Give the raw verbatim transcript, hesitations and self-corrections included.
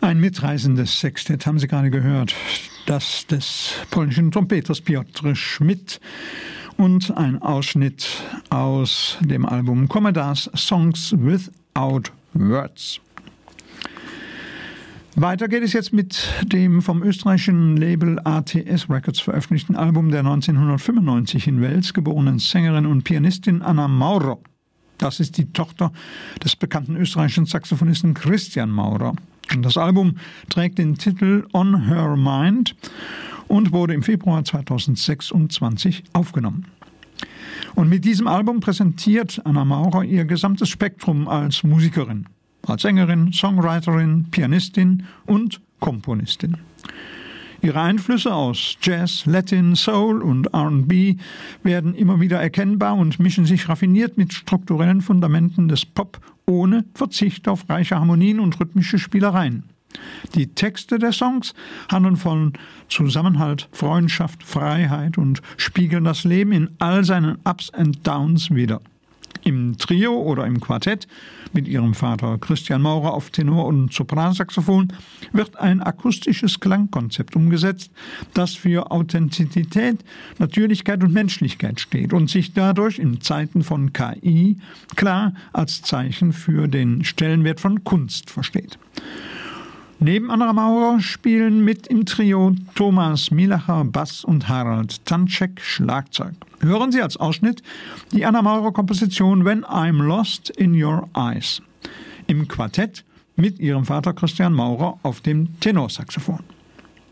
Ein mitreißendes Sextett haben Sie gerade gehört, das des polnischen Trompeters Piotr Schmidt und ein Ausschnitt aus dem Album Commodars Songs Without Words. Weiter geht es jetzt mit dem vom österreichischen Label A T S Records veröffentlichten Album der neunzehnhundertfünfundneunzig in Wels geborenen Sängerin und Pianistin Anna Maurer. Das ist die Tochter des bekannten österreichischen Saxophonisten Christian Maurer. Und das Album trägt den Titel On Her Mind und wurde im Februar zweitausendsechsundzwanzig aufgenommen. Und mit diesem Album präsentiert Anna Maurer ihr gesamtes Spektrum als Musikerin, als Sängerin, Songwriterin, Pianistin und Komponistin. Ihre Einflüsse aus Jazz, Latin, Soul und R und B werden immer wieder erkennbar und mischen sich raffiniert mit strukturellen Fundamenten des Pop ohne Verzicht auf reiche Harmonien und rhythmische Spielereien. Die Texte der Songs handeln von Zusammenhalt, Freundschaft, Freiheit und spiegeln das Leben in all seinen Ups and Downs wider. Im Trio oder im Quartett mit ihrem Vater Christian Maurer auf Tenor- und Sopransaxophon wird ein akustisches Klangkonzept umgesetzt, das für Authentizität, Natürlichkeit und Menschlichkeit steht und sich dadurch in Zeiten von K I klar als Zeichen für den Stellenwert von Kunst versteht. Neben Anna Maurer spielen mit im Trio Thomas Milacher Bass und Harald Tanczek Schlagzeug. Hören Sie als Ausschnitt die Anna Maurer Komposition When I'm Lost in Your Eyes im Quartett mit ihrem Vater Christian Maurer auf dem Tenorsaxophon.